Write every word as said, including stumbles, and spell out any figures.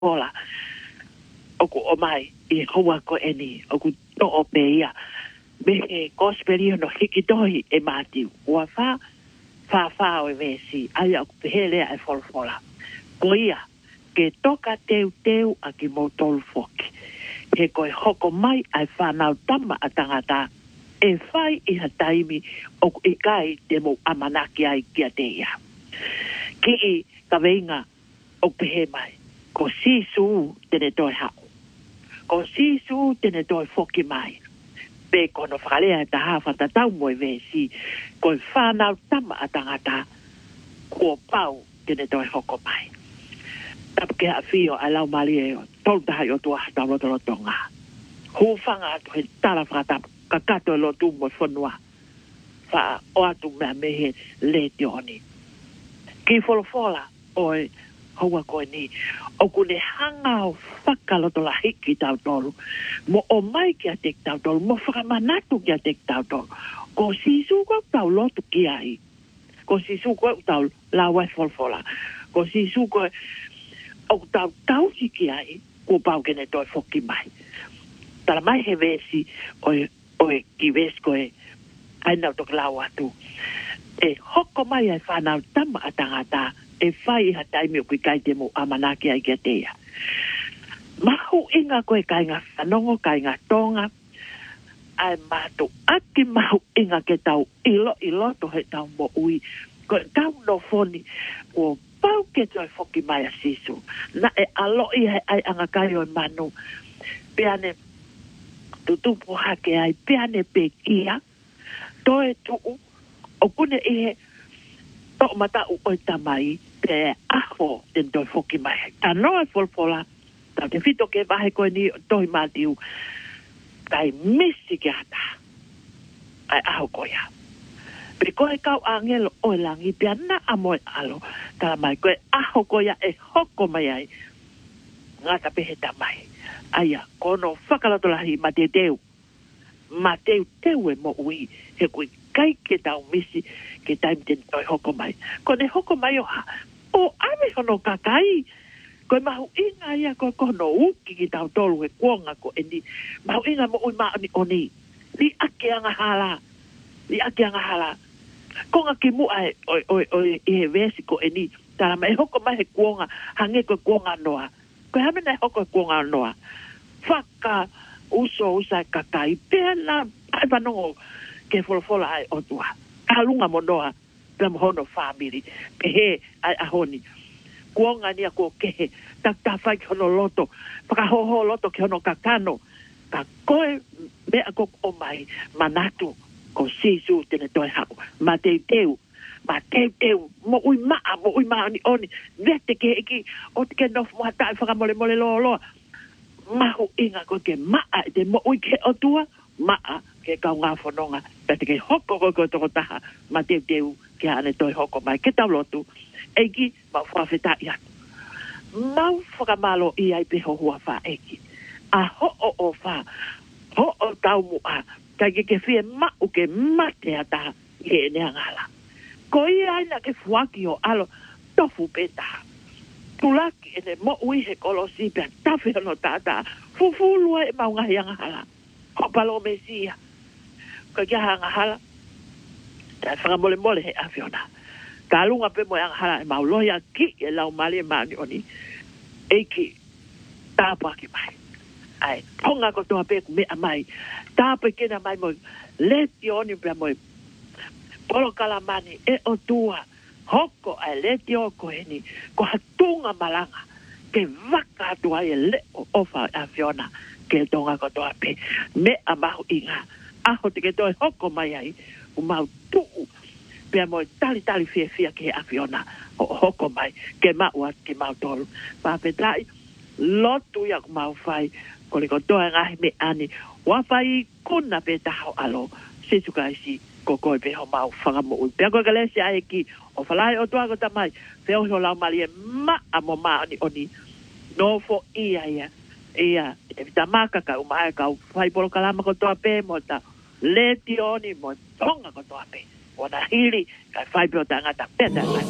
Ola. Oku o mai i hoa ko eni. Oku to o peia. Me e gospeli no hiki tohi e mātiu. Ua wha, wha wha o e vesi. Ai aku pehele e folfola. Ko ia, ke toka teu teu a ki mo tolu foki. He koe hoko mai ai whanau tama a tangata. E whai i ha taimi o i kai te mo amanaki ai kia te ia. Ki i ka veinga o pehe mai. Ko sisu tene toi hao. Ko sisu tene toi foki mai. Pe kono whalea ta hafa ta tau moe vesi. Ko whanau tama a tangata. Ko pau tene toi hoko mai. Tapu ke a fio a lau mali e o. Tolu taha i o tua hata roto roto ngā. Hu whanga atu he tala whakatapu. Ka kato e lo tu mo whanua. Wha o atu mea mehe le te oni. Ki wholofola oi haua koe ni. O kune hanga o whakaloto la hiki tau tolu. Mo o mai ki a tek tau tolu. Mo whakamanatu ki a tek tau tolu. Ko sisu ko tau lotu ki ai. Ko sisu ko tau la wai wholofola. Ko sisu ko o tau tau si ki ai. Ko pau kene toi whoki mai. Tala mai he vesi oi Oe ki vesko e aina o toka lau atu. E hoko mai ai whanau tama a tangata e whai ha taimi o kui kai te mo amanaki ai kia teia. Mahu inga koe kai ngā whanongo, kai ngā tonga, ai mātu aki mahu inga ke tau ilo ilo to he tau mo ui. Koe tau no foni o pau ke toi whoki mai a sisu. Na e alo i hai ai anga kai o manu. Peane tutupu hake ai peane pe kia toe tuu o kune ihe to mata u oi tamai pe aho ten toi foki mai ta noa folfola ta te fito ke vahe koe ni toi matiu kai misi ke hata ai aho koea pe koe kau angelo oi langi peana amoe alo tala mai koe aho koea e hoko mai ai ngata pehe tamai aia, kono whakalatorahi ma te teu. Ma teu teu e mo ui. He kui kai ke tau misi ke taim ten toi hoko mai. Kone hoko mai o ha. O ame hono kakai. Koe mahu inga ia koe kono uki ki tau tolu e kuonga ko eni. Mahu inga mo ui maa ni oni. Li ake anga hala. Li ake anga hala. Konga ki mua e oi oi oi i he vesi ko eni. Tara mai hoko mai he kuonga. Hange koe kuonga noa. Koe hamena hoko kuonga noa. Whaka uso usa kakai. Pēna ai whanongo ke wholofola ai otua. Kalunga monoa. Pēm hono whamiri. Pehe ai ahoni. Kuonga nia ko kehe. Tak ta whai ki hono loto. Whakahoho loto ki hono kakano. Ka koe mea kok o mai. Manatu ko sisu tene toi hako. Ma teu teu. Ma teu teu. Mo ui maa. Mo ui maa ni oni. Vete ke eki. O te ke nofu mua tai whakamole mole loa loa. Mahu inga koe ke maa te mo ui ke o tua, maa ke kau ngā whanonga. Pate ke hoko koe koe toko taha, ma teu teu ke ane toi hoko mai. Ke tau lotu, eiki mau whawheta i atu. Mau whakamalo i ai peho hua wha eiki. A ho o o wha, ho o tau mua, kai ke ke whie mau ke mate a taha i he nea ngala. Ko i aina ke fuaki o alo tofu petaha. Tulaki ene mo ui he kolosi pia tafi hono tata. Fufulua e mau ngahi anga hala. Hopalo me sia. Ka kia anga hala. Ta whanga mole mole he awhiona. Ka alunga pe mo anga hala e mau lohi a ki e lau mali e maani oni. Eiki. Tāpa ki mai. Ai. Tonga ko toa pe ku mea mai. Tāpa kena mai mo. Leti oni pia mo. Polo kalamani e o tua. Hoko ai leti o koheni, ko hatunga malanga, ke waka atu ai e le o ofa a Fiona, ke tonga ko toa pe, me a mahu inga, aho te ke toi hoko mai ai, u mau tuu, pia moi tali tali fia fia ke a Fiona, o hoko mai, ke mau at ki mau tolu, papetai, lotu ya ku mau fai, ko le ko toa ngahi me ani, wafai kuna pe taho alo, sisu kaisi, ko koe pe ho mau whangamu ui. Pea koe kalesi ai ki, o whalai o tuago tamai, peo ho lau mali e ma a mo maa ni oni, no fo ia ia, ia, e vita maka ka umae ka u whai polo kalama ko toa pe, mo ta leti oni, mo tonga ko toa pe, o na hili, ka whai peo ta ngata peta.